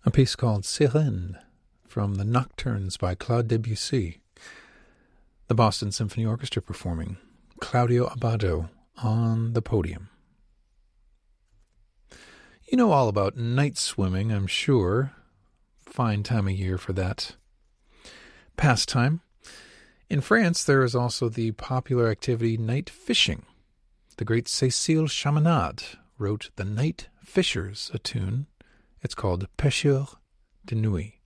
a piece called Sirène from the Nocturnes by Claude Debussy. The Boston Symphony Orchestra performing, Claudio Abbado on the podium. You know all about night swimming, I'm sure. Fine time of year for that pastime. In France, there is also the popular activity night fishing. The great Cécile Chaminade wrote The Night Fishers, a tune. It's called Pêcheurs de Nuit.